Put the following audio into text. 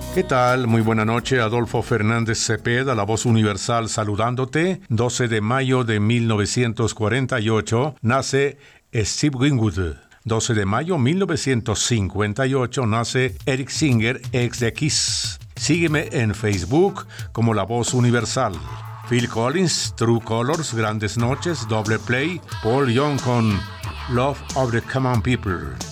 ¿Qué tal? Muy buena noche, Adolfo Fernández Cepeda, la voz universal saludándote. 12 de mayo de 1948 nace Steve Winwood. 12 de mayo 1958 nace Eric Singer, ex de Kiss. Sígueme en Facebook como La Voz Universal. Phil Collins, True Colors, Grandes Noches, Doble Play. Paul Young con Love of the Common People.